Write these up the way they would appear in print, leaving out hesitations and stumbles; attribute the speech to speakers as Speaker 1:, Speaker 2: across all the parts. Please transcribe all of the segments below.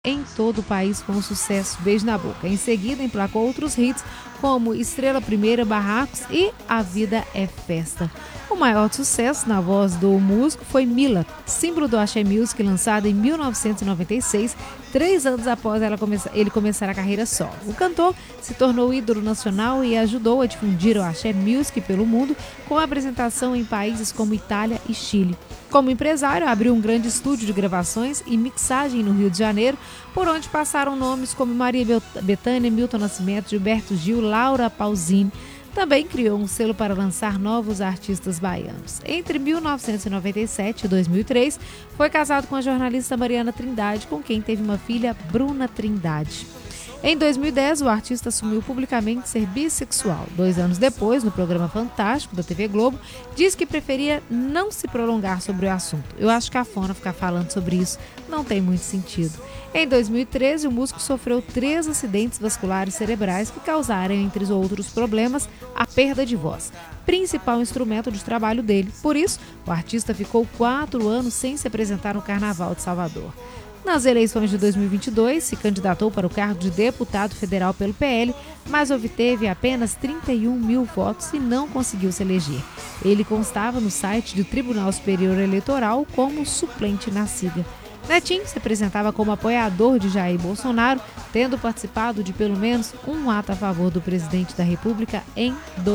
Speaker 1: em todo o país com o sucesso Beijo na Boca. Em seguida, emplacou outros hits como Estrela Primeira, Barracos e A Vida é Festa. O maior sucesso na voz do músico foi Mila, símbolo do Axé Music, lançado em 1996, 3 anos após ele começar a carreira solo. O cantor se tornou ídolo nacional e ajudou a difundir o Axé Music pelo mundo com a apresentação em países como Itália e Chile. Como empresário, abriu um grande estúdio de gravações e mixagem no Rio de Janeiro, por onde passaram nomes como Maria Bethânia, Milton Nascimento, Gilberto Gil, Laura Pausini. Também criou um selo para lançar novos artistas baianos. Entre 1997 e 2003, foi casado com a jornalista Mariana Trindade, com quem teve uma filha, Bruna Trindade. Em 2010, o artista assumiu publicamente ser bissexual. 2 anos depois, no programa Fantástico da TV Globo, disse que preferia não se prolongar sobre o assunto. Eu acho que cafona ficar falando sobre isso não tem muito sentido. Em 2013, o músico sofreu 3 acidentes vasculares cerebrais que causaram, entre outros problemas, a perda de voz, principal instrumento de trabalho dele. Por isso, o artista ficou 4 anos sem se apresentar no Carnaval de Salvador. Nas eleições de 2022, se candidatou para o cargo de deputado federal pelo PL, mas obteve apenas 31 mil votos e não conseguiu se eleger. Ele constava no site do Tribunal Superior Eleitoral como suplente na sigla. Netinho se apresentava como apoiador de Jair Bolsonaro, tendo participado de pelo menos um ato a favor do presidente da República em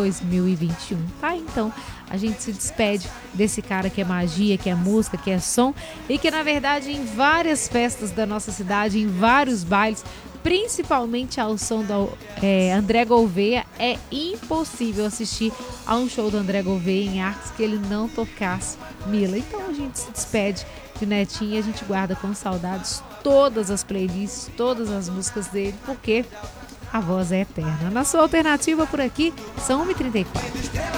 Speaker 1: 2021. Então, a gente se despede desse cara que é magia, que é música, que é som e que, na verdade, em várias festas da nossa cidade, em vários bailes, principalmente ao som do André Gouveia, é impossível assistir a um show do André Gouveia em Arcos que ele não tocasse Mila. Então, a gente se despede de Netinho e a gente guarda com saudades todas as playlists, todas as músicas dele, porque a voz é eterna. Na sua alternativa por aqui, são 1h34.